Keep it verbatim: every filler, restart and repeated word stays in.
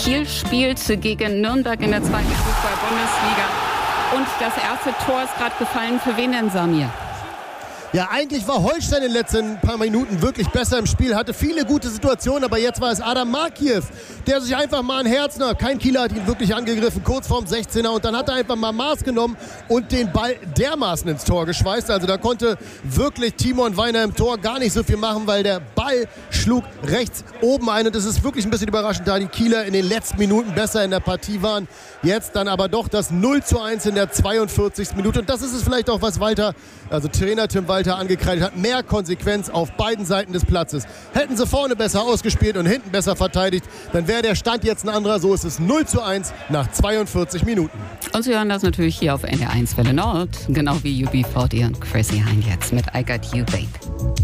Kiel spielt gegen Nürnberg in der zweiten Fußball-Bundesliga. Und das erste Tor ist gerade gefallen. Für wen denn, Samir? Ja, eigentlich war Holstein in den letzten paar Minuten wirklich besser im Spiel, hatte viele gute Situationen, aber jetzt war es Adam Markiew, der sich einfach mal ein Herz nahm. Kein Kieler hat ihn wirklich angegriffen, kurz vorm sechzehner, und dann hat er einfach mal Maß genommen und den Ball dermaßen ins Tor geschweißt. Also da konnte wirklich Timon Weiner im Tor gar nicht so viel machen, weil der Ball schlug rechts oben ein, und es ist wirklich ein bisschen überraschend, da die Kieler in den letzten Minuten besser in der Partie waren. Jetzt dann aber doch das null zu eins in der zweiundvierzigsten Minute, und das ist es vielleicht auch, was Walter, also Trainer Tim Walter, angekreidet hat. Mehr Konsequenz auf beiden Seiten des Platzes. Hätten sie vorne besser ausgespielt und hinten besser verteidigt, dann wäre der Stand jetzt ein anderer. So ist es null zu eins nach zweiundvierzig Minuten. Und Sie hören das natürlich hier auf N D R eins Welle Nord, genau wie U B vierzig und Chrissy Hynde jetzt mit I Got You, Babe.